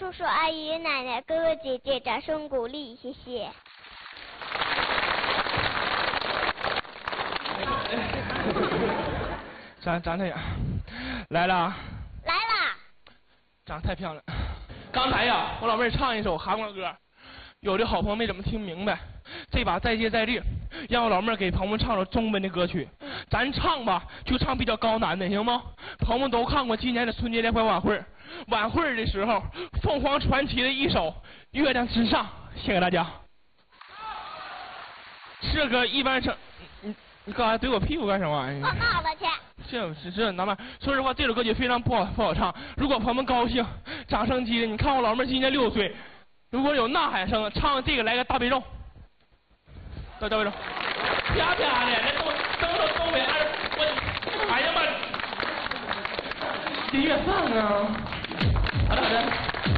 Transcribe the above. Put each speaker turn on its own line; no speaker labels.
叔叔、阿姨、奶奶、哥哥、姐姐，掌声鼓励，谢谢。
长太阳，来了啊！
来啦！
长得太漂亮。刚才呀，我老妹儿唱一首韩国歌，有的好朋友没怎么听明白。这把再接再厉，让我老妹儿给朋友们唱首中文的歌曲。咱唱吧，就唱比较高难的，行吗？朋友们都看过今年的春节联欢晚会，晚会的时候，凤凰传奇的一首《月亮之上》，献给大家。这个一般唱，你干啥怼我屁股干什么玩意儿？
我闹了去。
这哪怕说实话，这首歌曲非常不好唱。如果朋友们高兴，掌声激烈。你看我老妹儿今年6岁，如果有呐喊声，唱这个来个大悲咒，大悲咒，啪啪的，那东北二，我，哎呀妈，音乐上啊，好的。